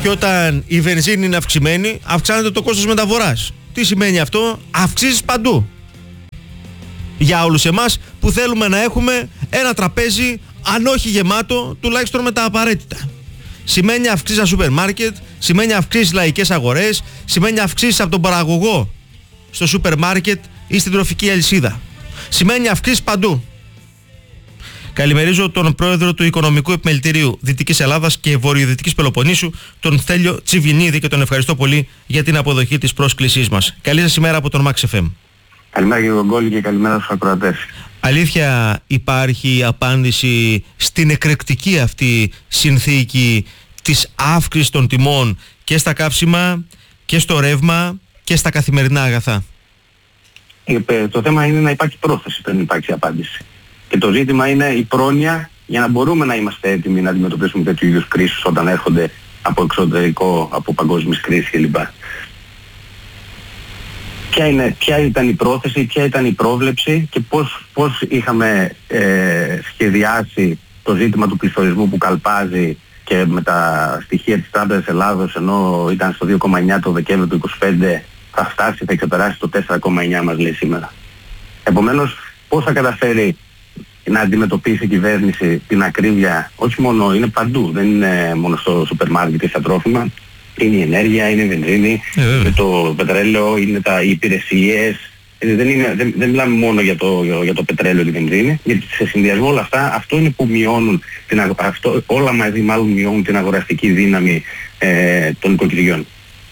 Και όταν η βενζίνη είναι αυξημένη, αυξάνεται το κόστος μεταφοράς. Τι σημαίνει αυτό? Αυξήσεις παντού. Για όλους εμάς που θέλουμε να έχουμε ένα τραπέζι, αν όχι γεμάτο, τουλάχιστον με τα απαραίτητα. Σημαίνει αυξήσεις στα σούπερ μάρκετ, σημαίνει αυξήσεις στις λαϊκές αγορές, σημαίνει αυξήσεις από τον παραγωγό στο σούπερ μάρκετ ή στην τροφική αλυσίδα. Σημαίνει αυξήσεις παντού. Καλημερίζω τον πρόεδρο του Οικονομικού Επιμελητηρίου Δυτικής Ελλάδας και Βορειοδυτικής Πελοποννήσου, τον Στέλιο Τσιβινίδη, και τον ευχαριστώ πολύ για την αποδοχή της πρόσκλησής μας. Καλή σας ημέρα από τον Max FM. Καλημέρα κύριε Γκόλη και καλημέρα στους ακροατές. Αλήθεια υπάρχει απάντηση στην εκρηκτική αυτή συνθήκη της αύξησης των τιμών και στα καύσιμα και στο ρεύμα και στα καθημερινά αγαθά? Το θέμα είναι να υπάρχει πρόθεση, δεν υπάρχει απάντηση. Και το ζήτημα είναι η πρόνοια για να μπορούμε να είμαστε έτοιμοι να αντιμετωπίσουμε τέτοιου είδους κρίσεις όταν έρχονται από εξωτερικό, από παγκόσμιες κρίσεις κλπ. Ποια ήταν η πρόθεση, ποια ήταν η πρόβλεψη και πώς είχαμε σχεδιάσει το ζήτημα του πληθωρισμού που καλπάζει και με τα στοιχεία της Τράπεζας Ελλάδος, ενώ ήταν στο 2,9 το Δεκέμβριο του 2025, θα φτάσει, θα ξεπεράσει το 4,9 μας λέει σήμερα. Επομένως, πώς θα καταφέρει να αντιμετωπίσει η κυβέρνηση την ακρίβεια? Όχι μόνο, είναι παντού, δεν είναι μόνο στο σούπερ μάρκετ ή στα τρόφιμα. Είναι η ενέργεια, είναι η βενζίνη, το πετρέλαιο, είναι οι υπηρεσίες. Δεν μιλάμε μόνο για το πετρέλαιο και τη βενζίνη, γιατί σε συνδυασμό όλα αυτά, αυτό είναι που μειώνουν, όλα μαζί μάλλον μειώνουν την αγοραστική δύναμη των οικοκυριών.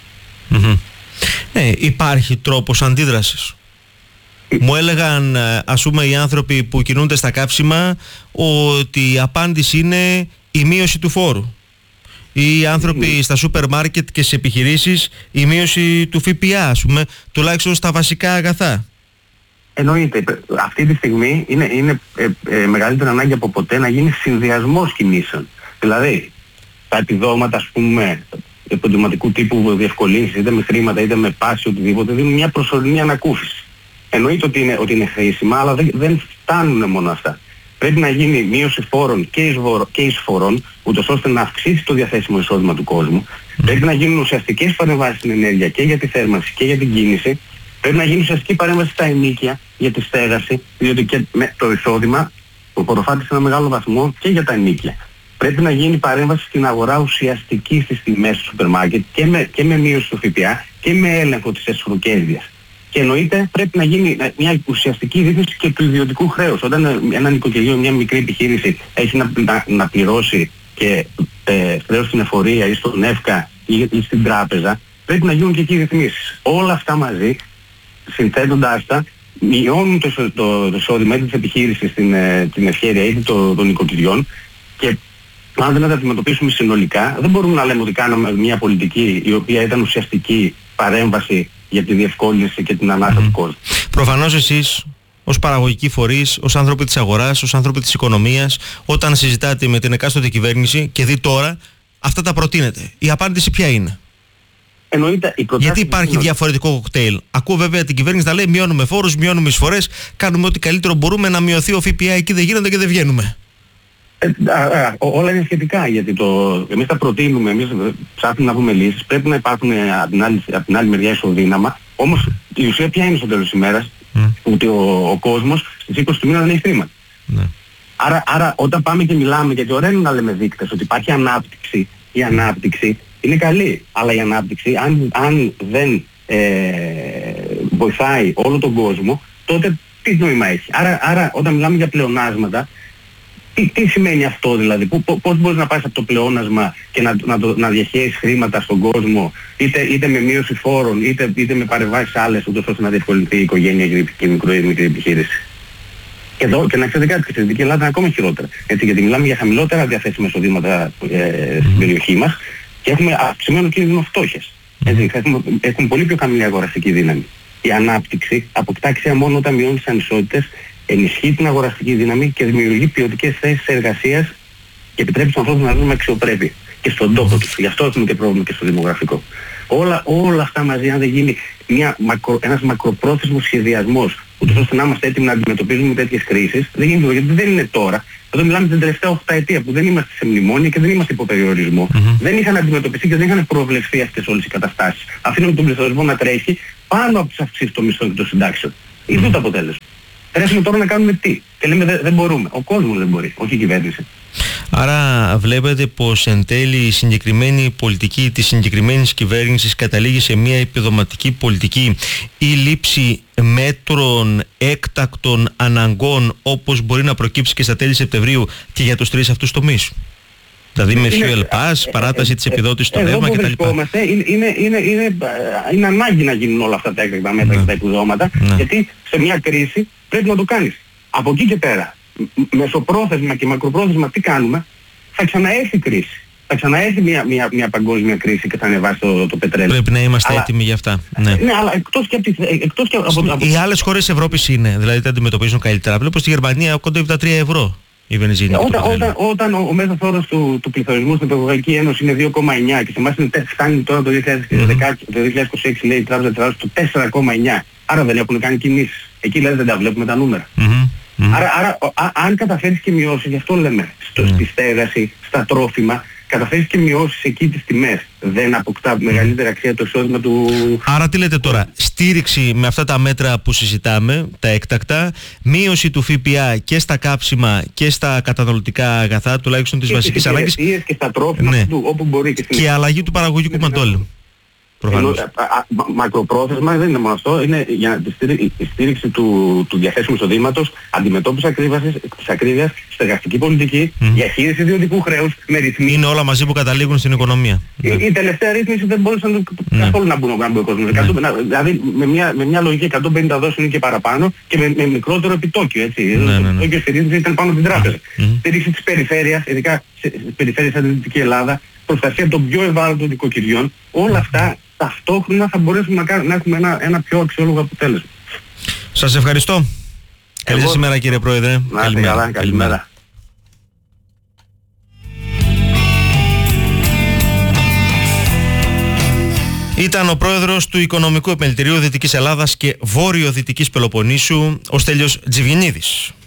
Ναι, υπάρχει τρόπος αντίδρασης. Μου έλεγαν, ας πούμε, οι άνθρωποι που κινούνται στα καύσιμα ότι η απάντηση είναι η μείωση του φόρου. Οι άνθρωποι στα σούπερ μάρκετ και στις επιχειρήσεις η μείωση του ΦΠΑ, ας πούμε, τουλάχιστον στα βασικά αγαθά. Εννοείται. Αυτή τη στιγμή είναι μεγαλύτερη ανάγκη από ποτέ να γίνει συνδυασμός κινήσεων. Δηλαδή, τα επιδόματα, ας πούμε, επαγγελματικού τύπου διευκολύνσεις, είτε με χρήματα είτε με πάση, οτιδήποτε, δίνουν μια προσωρινή ανακούφιση. Εννοείται ότι είναι χρήσιμα, αλλά δεν φτάνουν μόνο αυτά. Πρέπει να γίνει μείωση φόρων και εισφορών, ούτως ώστε να αυξήσει το διαθέσιμο εισόδημα του κόσμου. Πρέπει να γίνουν ουσιαστικές παρεμβάσεις στην ενέργεια και για τη θέρμανση και για την κίνηση. Πρέπει να γίνει ουσιαστική παρέμβαση στα ενοίκια για τη στέγαση, διότι και το εισόδημα απορροφάται σε ένα μεγάλο βαθμό και για τα ενοίκια. Πρέπει να γίνει παρέμβαση στην αγορά ουσιαστική στις τιμές του σούπερ μάρκετ και με μείωση του ΦΠΑ και με έλεγχο της εσχροκέρδειας. Και εννοείται πρέπει να γίνει μια ουσιαστική ρύθμιση και του ιδιωτικού χρέους. Όταν ένα νοικοκυριό, μια μικρή επιχείρηση έχει να πληρώσει και χρέος στην εφορία ή στον ΕΦΚΑ ή στην τράπεζα, πρέπει να γίνουν και εκεί ρυθμίσεις. Όλα αυτά μαζί, συνθέτοντάς τα, μειώνουν το εισόδημα είτε της επιχείρησης, την ευχέρεια είτε των νοικοκυριών, και αν δεν τα αντιμετωπίσουμε συνολικά, δεν μπορούμε να λέμε ότι κάναμε μια πολιτική η οποία ήταν ουσιαστική παρέμβαση για τη διευκόλυνση και την ανάσα του κόσμου. Προφανώς εσείς ως παραγωγικοί φορείς, ως άνθρωποι της αγοράς, ως άνθρωποι της οικονομίας, όταν συζητάτε με την εκάστοτε κυβέρνηση και δει τώρα, αυτά τα προτείνετε. Η απάντηση ποια είναι? Εννοείται, γιατί υπάρχει διαφορετικό κοκτέιλ? Ακούω βέβαια την κυβέρνηση να λέει μειώνουμε φόρους, μειώνουμε εισφορές, κάνουμε ό,τι καλύτερο μπορούμε να μειωθεί ο ΦΠΑ, εκεί δεν γίνονται και δεν βγαίνουμε. Όλα είναι σχετικά, γιατί εμείς τα προτείνουμε, εμείς ψάχνουμε να βρούμε λύσεις, πρέπει να υπάρχουν από την άλλη μεριά ισοδύναμα, όμως η ουσία ποια είναι στο τέλος της ημέρας? Ότι ο κόσμος στις 20 του μήνα δεν έχει χρήματα. Άρα όταν πάμε και μιλάμε, γιατί ωραία είναι να λέμε δείκτες, ότι υπάρχει ανάπτυξη, η ανάπτυξη είναι καλή, αλλά η ανάπτυξη αν δεν βοηθάει όλο τον κόσμο, τότε τι νόημα έχει? Άρα όταν μιλάμε για πλεονάσματα, τι σημαίνει αυτό δηλαδή? Πώς μπορείς να πάρεις από το πλεόνασμα και να διαχέσεις χρήματα στον κόσμο, είτε με μείωση φόρων, είτε με παρεμβάσεις άλλες, ούτως ώστε να διευκολυνθεί η οικογένεια και η μικρή επιχείρηση? Και να ξέρετε κάτι, στη Δυτική Ελλάδα είναι ακόμα χειρότερα. Γιατί μιλάμε για χαμηλότερα διαθέσιμα εισοδήματα στην περιοχή μας και έχουμε αυξημένο κίνδυνο φτώχειας. Έχουμε πολύ πιο χαμηλή αγοραστική δύναμη. Η ανάπτυξη αποκτά αξία μόνο όταν μειώνει τις ανισότητες, ενισχύει την αγοραστική δύναμη και δημιουργεί ποιοτικές θέσεις εργασίας και επιτρέπει στους ανθρώπους να ζουν με αξιοπρέπεια και στον τόπο τους. Γι' αυτό έχουμε και πρόβλημα και στο δημογραφικό. Όλα αυτά μαζί, αν δεν γίνει ένας μακροπρόθεσμος σχεδιασμός ούτως ώστε να είμαστε έτοιμοι να αντιμετωπίζουμε τέτοιες κρίσεις. Δεν γίνεται, γιατί δεν είναι τώρα. Εδώ μιλάμε την τελευταία 8 ετία που δεν είμαστε σε μνημόνια και δεν είμαστε υπό περιορισμό. Δεν είχαν αντιμετωπιστεί και δεν είχαν προβλεφθεί αυτές όλες οι καταστάσεις. Αφήνουμε τον πληθωρισμό να τρέχει πάνω από τις αυξήσεις των μισθών και των συντάξεων. Ιδού το αποτέλεσμα. Τρέχουμε τώρα να κάνουμε τι? Και λέμε δεν μπορούμε. Ο κόσμος δεν μπορεί, όχι η κυβέρνηση. Άρα βλέπετε πως εν τέλει η συγκεκριμένη πολιτική της συγκεκριμένης κυβέρνησης καταλήγει σε μια επιδοματική πολιτική ή λήψη μέτρων έκτακτων αναγκών, όπως μπορεί να προκύψει και στα τέλη Σεπτεμβρίου και για τους τρεις αυτούς τομείς. Δηλαδή με fuel pass, παράταση της επιδότησης στο ρεύμα κτλ. Είναι ανάγκη να γίνουν όλα αυτά τα έκτακτα μέτρα και τα επιδόματα, γιατί σε μια κρίση πρέπει να το κάνεις. Από εκεί και πέρα, μεσοπρόθεσμα και μακροπρόθεσμα τι κάνουμε? Θα ξαναέρθει η κρίση. Θα ξαναέρθει μια παγκόσμια κρίση και θα ανεβάσει το πετρέλαιο. Πρέπει να είμαστε έτοιμοι για αυτά. Ναι, αλλά εκτός και από... Οι άλλες χώρες της Ευρώπης είναι, δηλαδή τα αντιμετωπίζουν καλύτερα. Βλέπω στη Γερμανία κοντεύει τα 3 ευρώ η βενζίνη. Όταν ο μέσος όρος του πληθωρισμού στην Ευρωπαϊκή Ένωση είναι 2,9 και σε εμάς φτάνει τώρα το 2026, λέει η Τράπεζα στο 4,9. Άρα δεν έχουν κάνει κινήσεις. Εκεί δηλαδή δεν τα βλέπουμε τα νούμερα. Άρα αν καταφέρεις και μειώσεις, γι' αυτό λέμε, στη στέγαση, στα τρόφιμα, καταφέρεις και μειώσεις εκεί τις τιμές, δεν αποκτά μεγαλύτερη αξία το εισόδημα του... Άρα τι λέτε τώρα, στήριξη με αυτά τα μέτρα που συζητάμε, τα έκτακτα, μείωση του ΦΠΑ και στα κάψιμα και στα καταναλωτικά αγαθά, τουλάχιστον της βασικής ανάγκης, και στα τρόφιμα, όπου μπορεί και αλλαγή του παραγωγικού μοντέλου. Μακροπρόθεσμα δεν είναι μόνο αυτό, είναι για τη στήριξη του διαθέσιμου εισοδήματος, αντιμετώπιση της ακρίβειας, στεγαστική πολιτική, διαχείριση ιδιωτικού χρέους με ρυθμίσεις. Είναι όλα μαζί που καταλήγουν στην οικονομία. Η τελευταία ρύθμιση δεν μπορούσαν καθόλου να μπουν ο κόσμος. Δηλαδή με μια λογική 150 δόσεων και παραπάνω και με μικρότερο επιτόκιο. Το επιτόκιο στη ρύθμιση ήταν πάνω από την τράπεζα. Στήριξη της περιφέρειας, ειδικά στις περιφέρειες σαν την Δυτική Ελλάδα, προστασία των πιο ευάλωτων νοικοκυριών, όλα αυτά ταυτόχρονα θα μπορέσουμε να έχουμε ένα πιο αξιόλογο αποτέλεσμα. Σας ευχαριστώ. Καλή σας ημέρα κύριε Πρόεδρε. Καλημέρα. Ήταν ο πρόεδρος του Οικονομικού Επιμελητηρίου Δυτικής Ελλάδας και Βόρειο-Δυτικής Πελοποννήσου, ο Στέλιος Τζιβινίδης.